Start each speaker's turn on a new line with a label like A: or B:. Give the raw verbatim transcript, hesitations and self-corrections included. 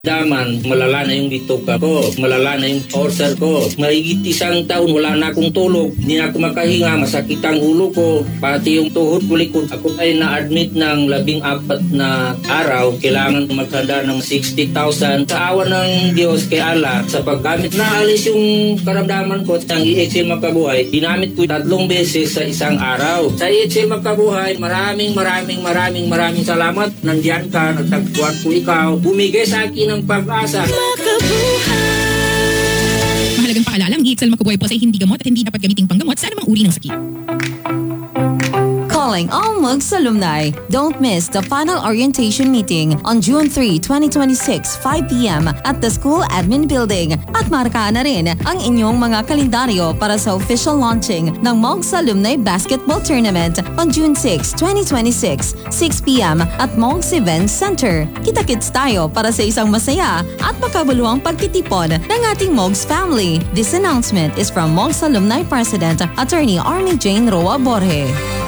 A: Daman, malala na yung bituka ko, malala na yung ulcer ko. Mahigit isang taon, wala na akong tulog. Hindi na ako makahinga, masakit ang ulo ko. Pati yung tuhod ko likod. Ako ay na-admit ng labing apat na araw. Kailangan maghanda ng sixty thousand. Sa awa ng Diyos kay Allah, sa paggamit na alis yung karamdaman ko ng E H L Makabuhay, ginamit ko tatlong beses sa isang araw. Sa E H L Makabuhay, maraming maraming maraming maraming salamat. Nandiyan ka, nagtagpuan ko ikaw. Bumigay sa akin ng pag-asa.
B: Mahalagang paalala, ang E X L Makabuhay po ay hindi gamot at hindi dapat gamiting panggamot sa anumang uri ng sakit.
C: Calling all M U G S alumni. Don't miss the final orientation meeting on June third, twenty twenty-six, five p m at the school admin building. At markaan na rin ang inyong mga kalendaryo para sa official launching ng M U G S Alumni Basketball Tournament on June sixth, twenty twenty-six, six p m at M U G S Events Center. Kita-kits tayo para sa isang masaya at makabuluhang pagtitipon ng ating M U G S family. This announcement is from M U G S Alumni President Attorney Army Jane Roa Borge.